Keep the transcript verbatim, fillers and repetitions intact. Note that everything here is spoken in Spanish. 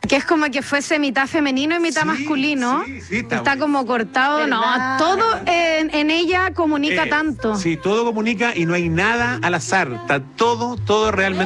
Que es como que fuese mitad femenino y mitad Sí, masculino. sí, sí, está está bueno. como cortado, no, ¿Verdad? todo en, en ella comunica Eh, tanto. Sí, todo comunica y no hay nada al azar. Está todo, todo realmente